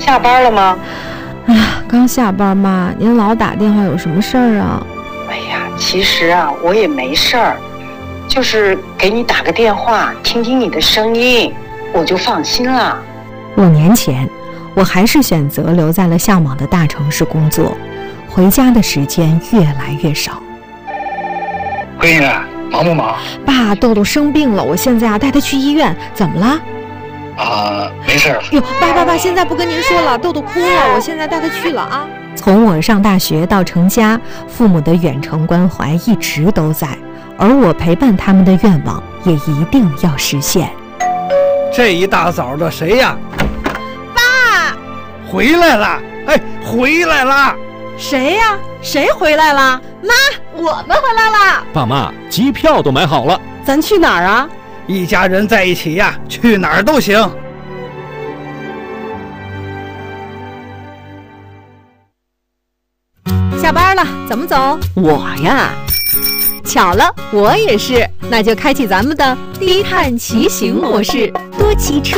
下班了吗？ 刚下班嘛，您老打电话有什么事儿啊？ 哎呀，其实啊，我也没事儿，就是给你打个电话，听听你的声音，我就放心了。 5年前，我还是选择留在了向往的大城市工作，回家的时间越来越少。 闺女，忙不忙？ 爸，豆豆生病了，我现在带他去医院，怎么了？ 没事了。 哟，爸，现在不跟您说了，豆豆哭了，我现在带他去了啊。从我上大学到成家，父母的远程关怀一直都在，而我陪伴他们的愿望也一定要实现。 这一大早的谁呀？ 爸， 回来了！哎，回来了！ 谁呀？谁回来了？妈，我们回来了。 爸妈，机票都买好了， 咱去哪儿啊？ 一家人在一起呀，去哪儿都行。 下班了，怎么走？我呀，巧了，我也是。那就开启咱们的低碳骑行模式，多骑车。